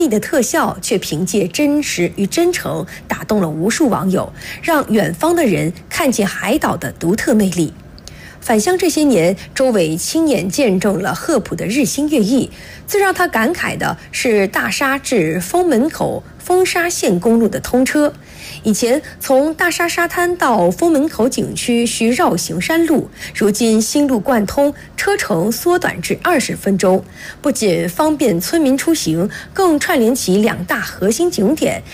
的特效却凭借真实与真诚打动了无数网友，让远方的人看见海岛的独特魅力。返乡这些年，周伟亲眼见证了鹤浦的日新月异。最让他感慨的是大沙至丰门口丰沙线公路的通车。以前从大沙沙滩到丰门口景区需绕行山路，如今新路贯通，车程缩短至20分钟，不仅方便村民出行，更串联起2大核心景点，